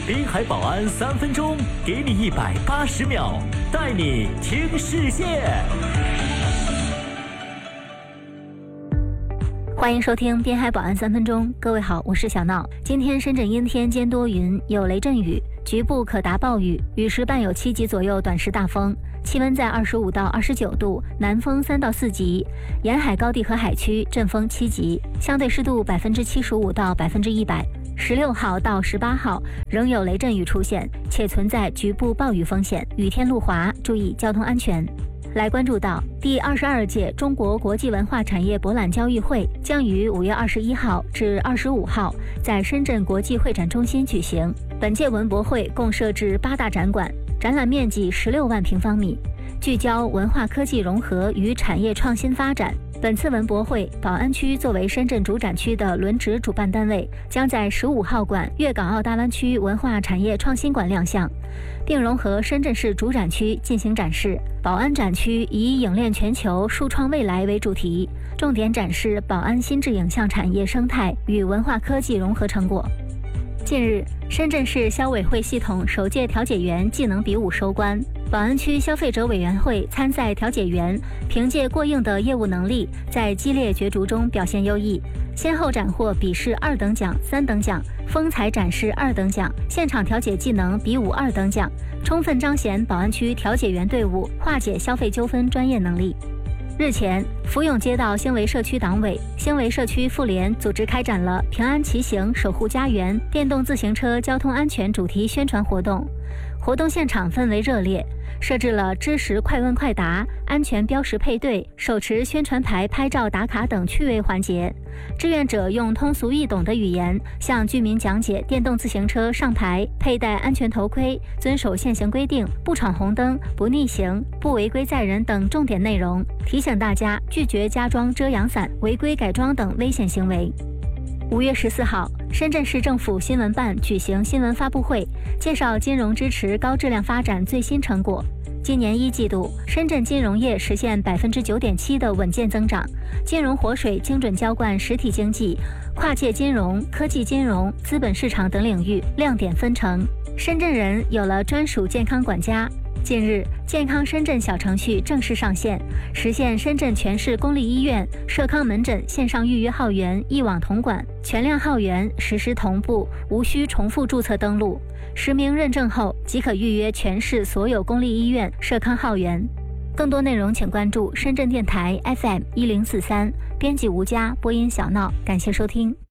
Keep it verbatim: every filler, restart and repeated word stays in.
滨海保安三分钟，给你一百八十秒，带你听世界。 欢迎收听滨海保安三分钟，各位好，我是小闹。今天深圳阴天兼多云，有雷阵雨，局部可达暴雨，雨时伴有七级左右短时大风，气温在二十五到二十九度，南风三到四级，沿海高地和海区阵风七级，相对湿度百分之七十五到百分之一百。十六号到十八号仍有雷阵雨出现，且存在局部暴雨风险，雨天路滑，注意交通安全。来关注到第二十二届中国国际文化产业博览交易会将于五月二十一号至二十五号在深圳国际会展中心举行。本届文博会共设置八大展馆，展览面积十六万平方米，聚焦文化科技融合与产业创新发展。本次文博会，宝安区作为深圳主展区的轮值主办单位，将在十五号馆粤港澳大湾区文化产业创新馆亮相，并融合深圳市主展区进行展示。宝安展区以影链全球、数创未来为主题，重点展示宝安新智影像产业生态与文化科技融合成果。近日，深圳市消委会系统首届调解员技能比武收官，宝安区消费者委员会参赛调解员凭借过硬的业务能力，在激烈角逐中表现优异，先后斩获笔试二等奖、三等奖、风采展示二等奖、现场调解技能比武二等奖，充分彰显宝安区调解员队伍化解消费纠纷专业能力。日前，福永街道兴维社区党委、兴维社区妇联组织开展了平安骑行守护家园电动自行车交通安全主题宣传活动。活动现场氛围热烈，设置了知识快问快答、安全标识配对、手持宣传牌拍照打卡等趣味环节。志愿者用通俗易懂的语言向居民讲解电动自行车上牌、佩戴安全头盔、遵守现行规定、不闯红灯、不逆行、不违规载人等重点内容，提醒大家拒绝加装遮阳伞、违规改装等危险行为。五月十四号，深圳市政府新闻办举行新闻发布会，介绍金融支持高质量发展最新成果。今年一季度，深圳金融业实现百分之九点七的稳健增长，金融活水精准浇灌实体经济，跨界金融、科技金融、资本市场等领域亮点纷呈。深圳人有了专属健康管家。近日，健康深圳小程序正式上线，实现深圳全市公立医院、社康门诊线上预约号源一网统管，全量号源实时同步，无需重复注册登录。实名认证后即可预约全市所有公立医院、社康号源。更多内容请关注深圳电台 F M 一零四三，编辑吴佳，播音小闹，感谢收听。